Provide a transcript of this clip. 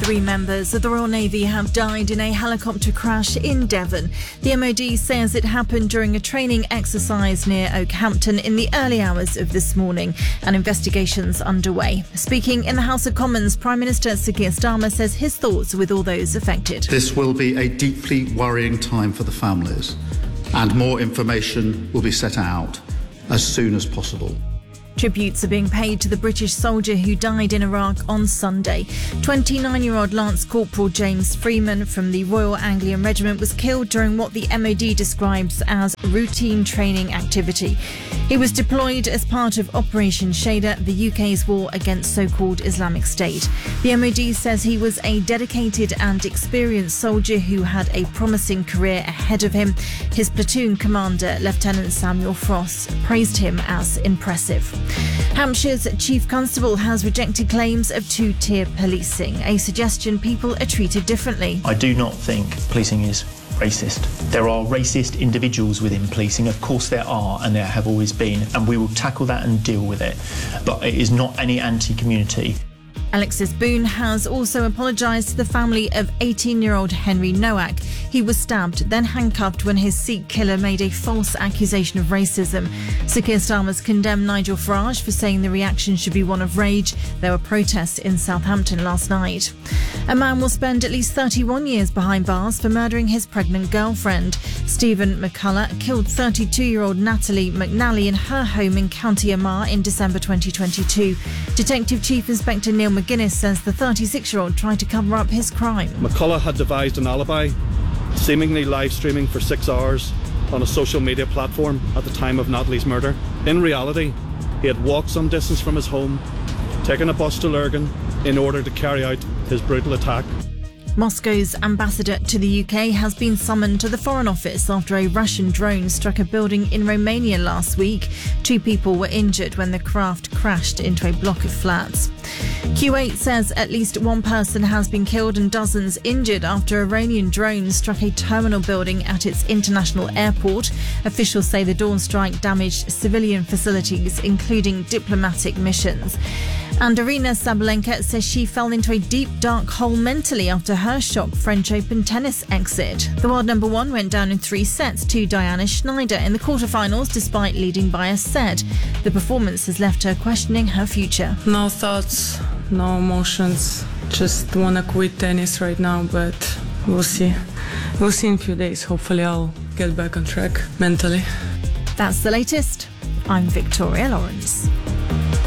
3 members of the Royal Navy have died in a helicopter crash in Devon. The MOD says it happened during a training exercise near Okehampton in the early hours of this morning, and investigations underway. Speaking in the House of Commons, Prime Minister Sir Keir Starmer says his thoughts are with all those affected. This will be a deeply worrying time for the families, and more information will be set out as soon as possible. Tributes are being paid to the British soldier who died in Iraq on Sunday. 29-year-old Lance Corporal James Freeman from the Royal Anglian Regiment was killed during what the MOD describes as routine training activity. He was deployed as part of Operation Shader, the UK's war against so-called Islamic State. The MOD says he was a dedicated and experienced soldier who had a promising career ahead of him. His platoon commander, Lieutenant Samuel Frost, praised him as impressive. Hampshire's Chief Constable has rejected claims of two-tier policing, a suggestion people are treated differently. I do not think policing is racist. There are racist individuals within policing, of course there are, and there have always been, and we will tackle that and deal with it. But it is not any anti-community. Alexis Boone has also apologised to the family of 18-year-old Henry Nowak. He was stabbed, then handcuffed when his Sikh killer made a false accusation of racism. Sir Keir Starmer's condemned Nigel Farage for saying the reaction should be one of rage. There were protests in Southampton last night. A man will spend at least 31 years behind bars for murdering his pregnant girlfriend. Stephen McCullough killed 32-year-old Natalie McNally in her home in County Armagh in December 2022. Detective Chief Inspector Neil McGuinness says the 36-year-old tried to cover up his crime. McCullough had devised an alibi, seemingly live streaming for 6 hours on a social media platform at the time of Natalie's murder. In reality, he had walked some distance from his home, taken a bus to Lurgan in order to carry out his brutal attack. Moscow's ambassador to the UK has been summoned to the Foreign Office after a Russian drone struck a building in Romania last week. 2 people were injured when the craft crashed into a block of flats. Kuwait says at least 1 person has been killed and dozens injured after Iranian drones struck a terminal building at its international airport. Officials say the dawn strike damaged civilian facilities, including diplomatic missions. And Aryna Sabalenka says she fell into a deep, dark hole mentally after her shocked French Open tennis exit. The world number 1 went down in 3 sets to Diana Schneider in the quarterfinals despite leading by a set. The performance has left her questioning her future. No thoughts, no emotions. Just want to quit tennis right now, but we'll see. We'll see in a few days. Hopefully I'll get back on track mentally. That's the latest. I'm Victoria Lawrence.